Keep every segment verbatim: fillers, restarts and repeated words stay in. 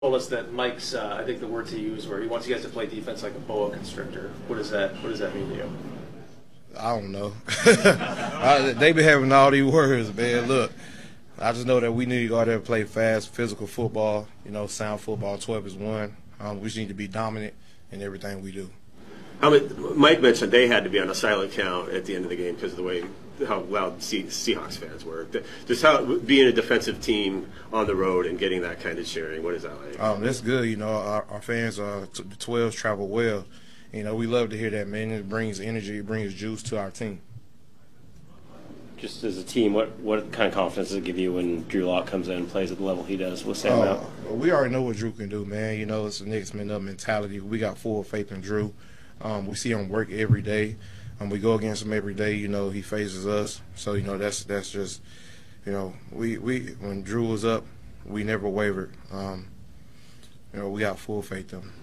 Told us that Mike's, uh, I think the words he used were he wants you guys to play defense like a boa constrictor. What does that What does that mean to you? I don't know. I, they be having all these words, man. Look, I just know that we need to go out there and play fast, physical football. You know, sound football. twelve is one. Um, we just need to be dominant in everything we do. I mean, Mike mentioned they had to be on a silent count at the end of the game because of the way how loud Seahawks fans were. Just how being a defensive team on the road and getting that kind of cheering, what is that like? Um, that's good. You know, our, our fans, uh, the twelves travel well. You know, we love to hear that, man. It brings energy, it brings juice to our team. Just as a team, what what kind of confidence does it give you when Drew Lock comes in and plays at the level he does with Sam uh, out? We already know what Drew can do, man. You know, it's a next man up mentality. We got full faith in Drew. Um, we see him work every day. Um, we go against him every day. You know, he faces us. So, you know, that's that's just, you know, we, we when Drew was up, we never wavered. Um, you know, we got full faith in him.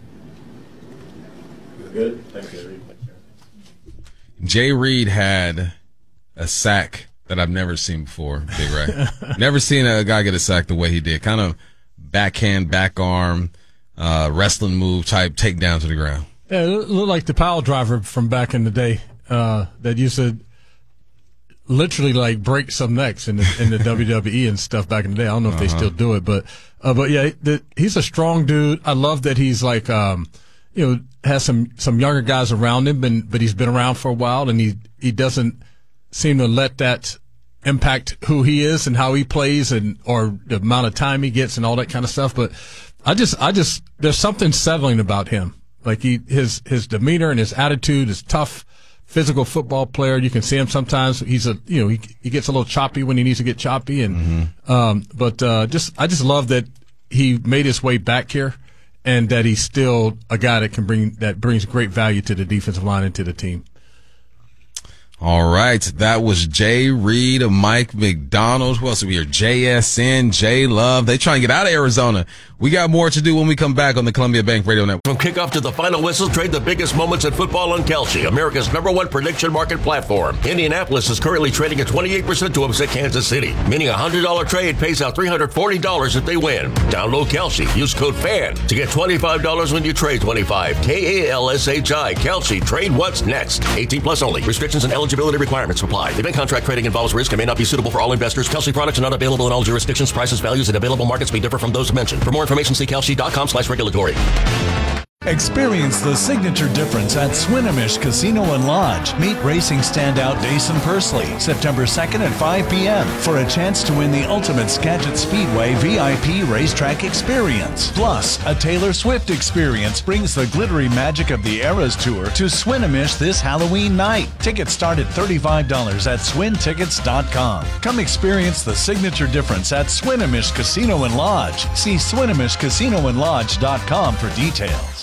Good. Thanks, Jay Reed. Jay Reed had a sack that I've never seen before, Big Ray. Never seen a guy get a sack the way he did. Kind of backhand, back arm, uh, wrestling move type takedown to the ground. Yeah, it looked like the pile driver from back in the day uh, that used to literally like break some necks in the, in the W W E and stuff back in the day. I don't know if uh-huh. they still do it, but uh, but yeah, the, he's a strong dude. I love that he's like um, you know has some some younger guys around him, and but he's been around for a while, and he he doesn't seem to let that impact who he is and how he plays and or the amount of time he gets and all that kind of stuff. But I just I just there's something settling about him. Like he, his, his demeanor and his attitude is tough, physical football player. You can see him sometimes. He's a, you know, he, he gets a little choppy when he needs to get choppy. And, mm-hmm. um, but, uh, just, I just love that he made his way back here and that he's still a guy that can bring, that brings great value to the defensive line and to the team. All right. That was Jay Reed, Mike McDonald. Who else are we here? J S N, J Love. They try and get out of Arizona. We got more to do when we come back on the Columbia Bank Radio Network. From kickoff to the final whistle, trade the biggest moments in football on Kalshi, America's number one prediction market platform. Indianapolis is currently trading at twenty-eight percent to upset Kansas City, meaning a one hundred dollars trade pays out three hundred forty dollars if they win. Download Kalshi. Use code FAN to get twenty-five dollars when you trade twenty-five. K A L S H I. Kalshi. Trade what's next. eighteen plus only. Restrictions and eligibility requirements apply. Event contract trading involves risk and may not be suitable for all investors. Kalshi products are not available in all jurisdictions. Prices, values, and available markets may differ from those mentioned. For more information, see Kalshi dot com slash regulatory. Experience the signature difference at Swinomish Casino and Lodge. Meet racing standout Dason Pursley September second at five p.m. for a chance to win the ultimate Skagit Speedway V I P racetrack experience. Plus, a Taylor Swift experience brings the glittery magic of the Eras Tour to Swinomish this Halloween night. Tickets start at thirty-five dollars at swin tickets dot com. Come experience the signature difference at Swinomish Casino and Lodge. See swinomish casino and lodge dot com for details.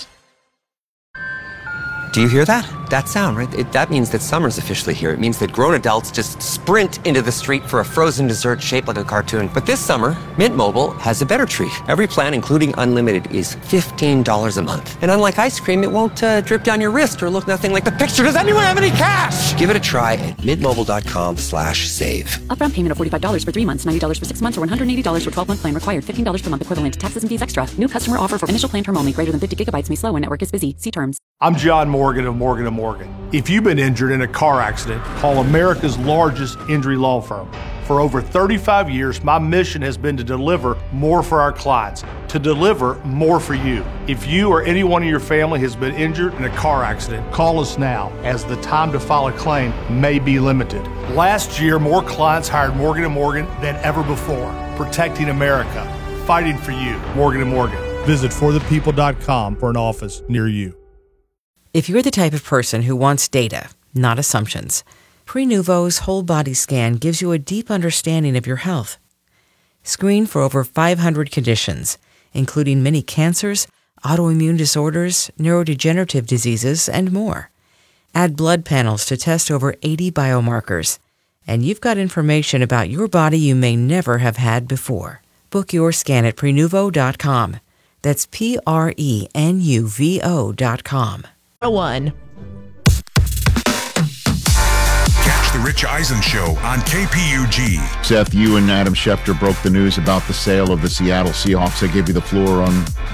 Do you hear that? That sound, right? It, that means that summer's officially here. It means that grown adults just sprint into the street for a frozen dessert shaped like a cartoon. But this summer, Mint Mobile has a better treat. Every plan, including unlimited, is fifteen dollars a month. And unlike ice cream, it won't uh, drip down your wrist or look nothing like the picture. Does anyone have any cash? Give it a try at mintmobile.com slash save. Upfront payment of forty-five dollars for three months, ninety dollars for six months, or one hundred eighty dollars for twelve-month plan required. fifteen dollars per month equivalent to taxes and fees extra. New customer offer for initial plan term only. Greater than fifty gigabytes may slow when network is busy. See terms. I'm John Morgan of Morgan and Morgan. If you've been injured in a car accident, call America's largest injury law firm. For over thirty-five years, my mission has been to deliver more for our clients, to deliver more for you. If you or anyone in your family has been injured in a car accident, call us now, as the time to file a claim may be limited. Last year, more clients hired Morgan and Morgan than ever before, protecting America, fighting for you. Morgan and Morgan. Visit for the people dot com for an office near you. If you're the type of person who wants data, not assumptions, Prenuvo's whole body scan gives you a deep understanding of your health. Screen for over five hundred conditions, including many cancers, autoimmune disorders, neurodegenerative diseases, and more. Add blood panels to test over eighty biomarkers, and you've got information about your body you may never have had before. Book your scan at Prenuvo dot com. That's P R E N U V O dot com. One. Catch the Rich Eisen Show on K P U G. Seth, you and Adam Schefter broke the news about the sale of the Seattle Seahawks. I gave you the floor on